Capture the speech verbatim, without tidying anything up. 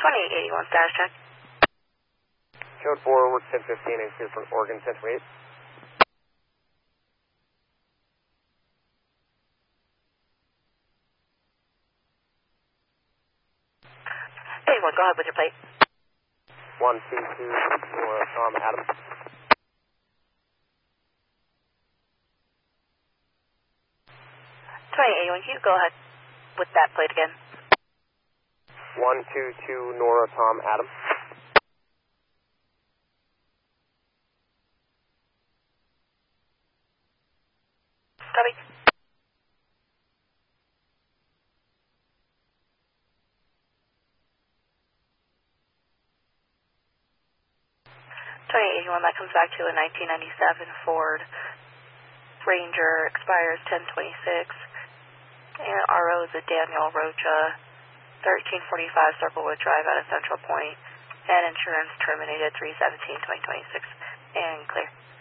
twenty-eight eighty-one status check. Code four, work ten fifteen, and clear from Oregon ten twenty-eight. eighty-one, go ahead with your plate. one two two, Nora Tom Adam. twenty-eight eighty-one, can you go ahead with that plate again? one two two, Nora Tom Adam. Copy. twenty-eight eighty-one, that comes back to a nineteen ninety-seven Ford Ranger, expires ten twenty-six, and R O is a Daniel Rocha, thirteen forty-five Circlewood Drive out of Central Point, and insurance terminated three seventeen twenty twenty-six, and clear.